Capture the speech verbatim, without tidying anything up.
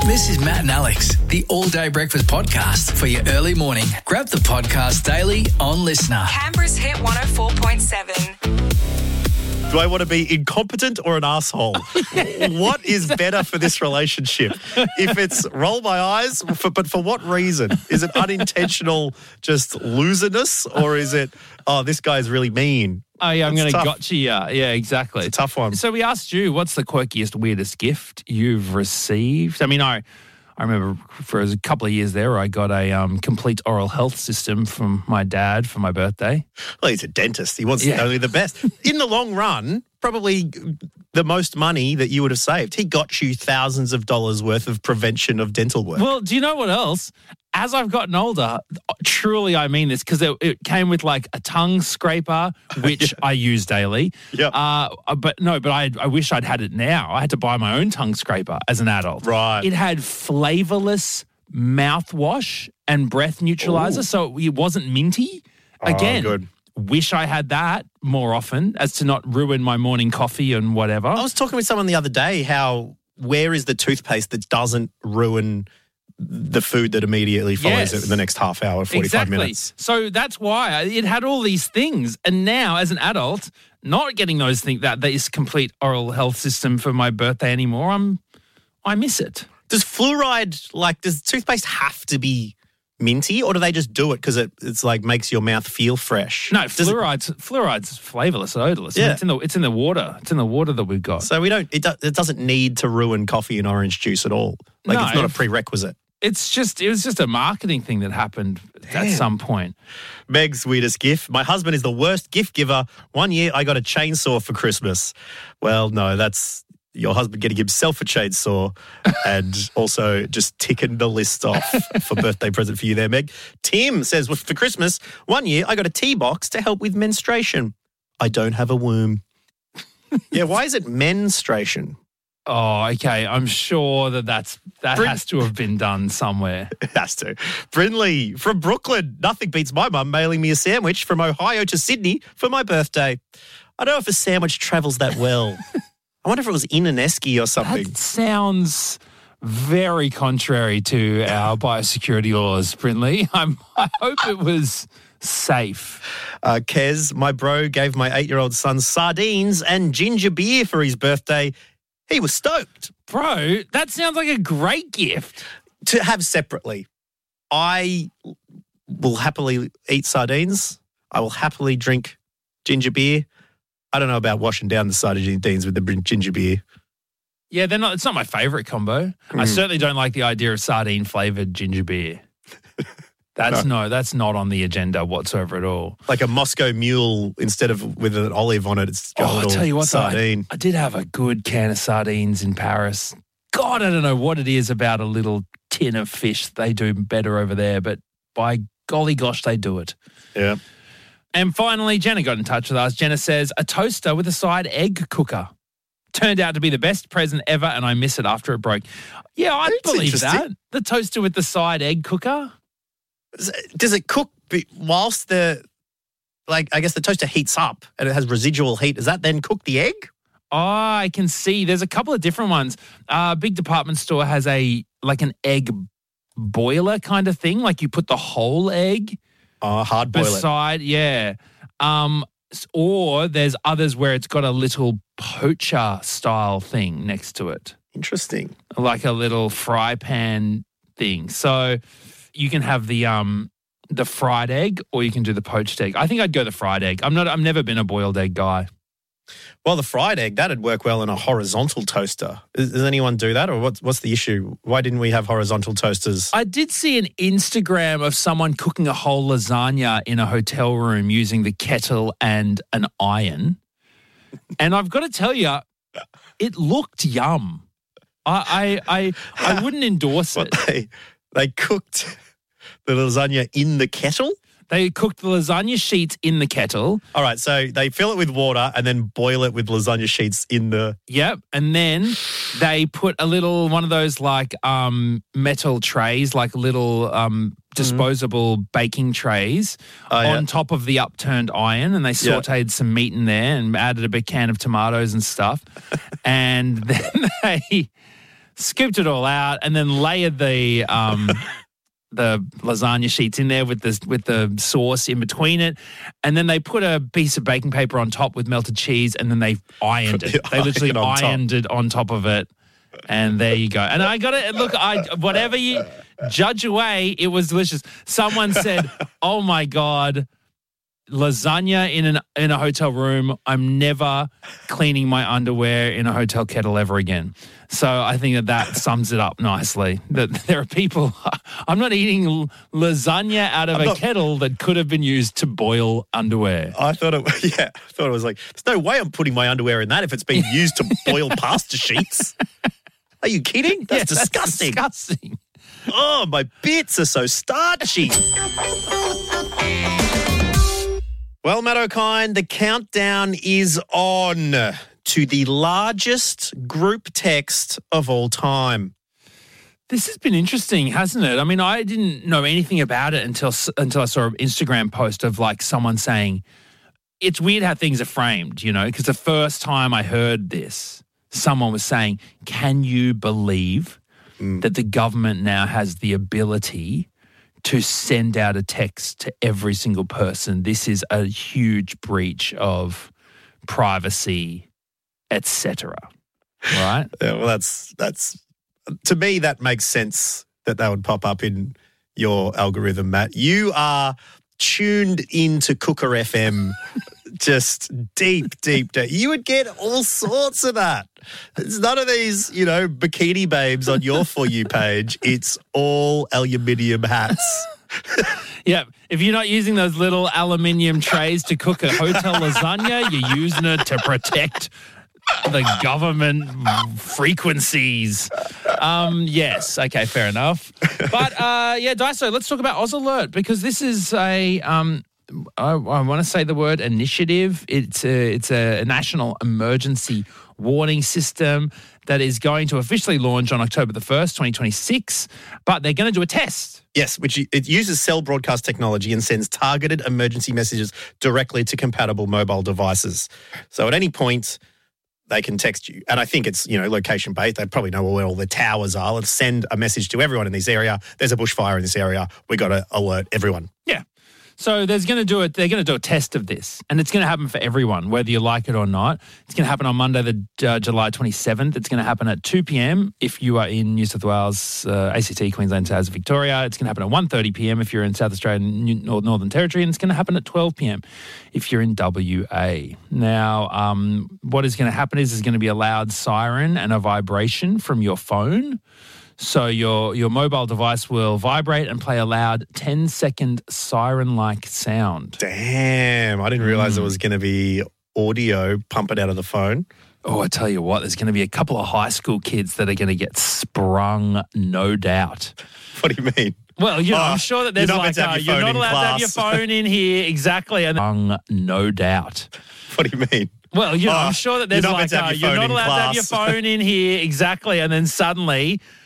This is Matt and Alex, the All Day Breakfast Podcast for your early morning. Grab the podcast daily on Listener. Canberra's Hit one oh four point seven. Do I want to be incompetent or an asshole? What is better for this relationship? If it's roll my eyes, for, but for what reason? Is it unintentional just loserness, or is it, oh, this guy's really mean? Oh, yeah, I'm It's going to tough. gotcha you. Yeah, exactly. It's a tough one. So we asked you, what's the quirkiest, weirdest gift you've received? I mean, I I remember for a couple of years there, I got a um, complete oral health system from my dad for my birthday. Well, he's a dentist. He wants Yeah. only the best. In the long run, probably the most money that you would have saved. He got you thousands of dollars worth of prevention of dental work. Well, do you know what else? As I've gotten older, truly I mean this, because it, it came with like a tongue scraper, which I use daily. Yep. Uh, but no, but I, I wish I'd had it now. I had to buy my own tongue scraper as an adult. Right. It had flavorless mouthwash and breath neutralizer, Ooh. so it wasn't minty. Again, Oh, good. wish I had that more often as to not ruin my morning coffee and whatever. I was talking with someone the other day how where is the toothpaste that doesn't ruin the food that immediately follows Yes. it in the next half hour, forty-five exactly. minutes. So that's why it had all these things. And now, as an adult, not getting those things, that this complete oral health system for my birthday anymore, I'm, I miss it. Does fluoride, like, does toothpaste have to be minty, or do they just do it because it, it's like makes your mouth feel fresh? No, Does it- fluoride's fluoride's flavorless, odorless. I mean, Yeah. it's in the it's in the water. It's in the water that we've got. So we don't, it, do, it doesn't need to ruin coffee and orange juice at all. Like, No. it's not a prerequisite. It's just it was just a marketing thing that happened at Damn. some point. Meg's weirdest gift. My husband is the worst gift giver. One year I got a chainsaw for Christmas. Well, no, that's your husband getting himself a chainsaw and also just ticking the list off for birthday present for you there, Meg. Tim says, well, for Christmas, one year I got a tea box to help with menstruation. I don't have a womb. Yeah, why is it menstruation? Oh, okay. I'm sure that that's that Brit- has to have been done somewhere. It has to. Brindley from Brooklyn. Nothing beats my mum mailing me a sandwich from Ohio to Sydney for my birthday. I don't know if a sandwich travels that well. I wonder if it was in an esky or something. That sounds very contrary to our biosecurity laws, Brindley. I'm, I hope it was safe. Uh, Kez, my bro, gave my eight-year-old son sardines and ginger beer for his birthday. He was stoked. Bro, that sounds like a great gift. To have separately. I will happily eat sardines. I will happily drink ginger beer. I don't know about washing down the sardines with the ginger beer. Yeah, they're not. It's not my favourite combo. I certainly don't like the idea of sardine flavoured ginger beer. That's no. that's not on the agenda whatsoever at all. Like a Moscow Mule instead of with an olive on it. It's got a Oh, I little tell you what, though, I, sardine. I did have a good can of sardines in Paris. God, I don't know what it is about a little tin of fish. They do better over there, but by golly gosh, they do it. Yeah. And finally, Jenna got in touch with us. Jenna says, a toaster with a side egg cooker. Turned out to be the best present ever, and I miss it after it broke. Yeah, I That's believe that. interesting. The toaster with the side egg cooker. Does it cook be- whilst the, like, I guess the toaster heats up and it has residual heat? Does that then cook the egg? Oh, I can see. There's a couple of different ones. Uh, big department store has a, like an egg boiler kind of thing. Like you put the whole egg Oh, hard boil it. beside, yeah. Um, s- or there's others where it's got a little poacher style thing next to it. Interesting. Like a little fry pan thing. So you can have the um the fried egg or you can do the poached egg. I think I'd go the fried egg. I'm not I've never been a boiled egg guy. Well, the fried egg, that'd work well in a horizontal toaster. Does, does anyone do that, or what's what's the issue? Why didn't we have horizontal toasters? I did see an Instagram of someone cooking a whole lasagna in a hotel room using the kettle and an iron. And I've got to tell you, it looked yum. I I I, I wouldn't endorse What, it. they, they cooked the lasagna in the kettle? They cooked the lasagna sheets in the kettle. All right, so they fill it with water and then boil it with lasagna sheets in the... Yep. And then they put a little, one of those like um, metal trays, like little um, disposable mm-hmm. baking trays oh, yeah. on top of the upturned iron. And they sauteed yeah. some meat in there and added a big can of tomatoes and stuff. And then they scooped it all out, and then layered the um, the lasagna sheets in there with the with the sauce in between it, and then they put a piece of baking paper on top with melted cheese, and then they ironed it. They literally ironed it on top of it, and there you go. And I got it. Look, I whatever you judge away, it was delicious. Someone said, "Oh my God, lasagna in an in a hotel room. I'm never cleaning my underwear in a hotel kettle ever again." So I think that that sums it up nicely. That there are people. I'm not eating l- lasagna out of I'm a not- kettle that could have been used to boil underwear. I thought it, yeah, I thought it was like, there's no way I'm putting my underwear in that if it's being used to boil pasta sheets. Are you kidding? That's Yeah, disgusting. That's disgusting. Oh, my bits are so starchy. Well, Matt O'Kine, the countdown is on to the largest group text of all time. This has been interesting, hasn't it? I mean, I didn't know anything about it until until I saw an Instagram post of like someone saying, it's weird how things are framed, you know, because the first time I heard this, someone was saying, can you believe mm. that the government now has the ability to send out a text to every single person? This is a huge breach of privacy, et cetera. Right? Yeah, well, that's that's to me that makes sense that that would pop up in your algorithm, Matt. You are tuned into Cooker F M, just deep, deep, deep. You would get all sorts of that. It's none of these, you know, bikini babes on your For You page. It's all aluminium hats. Yeah, if you're not using those little aluminium trays to cook a hotel lasagna, you're using it to protect the government frequencies. Um, yes, okay, fair enough. But uh, yeah, Daiso, let's talk about Oz Alert, because this is a, um, I, I want to say the word initiative. It's a, it's a national emergency warning system that is going to officially launch on October the first, twenty twenty-six, but they're going to do a test. Yes, which it uses cell broadcast technology and sends targeted emergency messages directly to compatible mobile devices. So at any point, they can text you. And I think it's, you know, location-based. They probably know where all the towers are. Let's send a message to everyone in this area. There's a bushfire in this area. We got to alert everyone. Yeah. So there's going to do it. They're going to do a test of this, and it's going to happen for everyone, whether you like it or not. It's going to happen on Monday, the uh, July twenty-seventh. It's going to happen at two p.m. if you are in New South Wales, uh, A C T, Queensland, Tasmania, Victoria. It's going to happen at one thirty p.m. if you're in South Australia and New- Northern Territory, and it's going to happen at twelve p.m. if you're in W A. Now, um, what is going to happen is there's going to be a loud siren and a vibration from your phone. So your your mobile device will vibrate and play a loud ten-second siren-like sound. Damn, I didn't realize mm. there was going to be audio pumping out of the phone. Oh, I tell you what, there's going to be a couple of high school kids that are going to get sprung, no doubt. What do you mean? Well, you know, oh, I'm sure that there's you're not like, uh, you're not allowed class. to have your phone in here. Exactly. And sprung, no doubt. What do you mean? Well, you know, oh, I'm sure that there's you're like, uh, you're not allowed to have your phone in here. Exactly. And then suddenly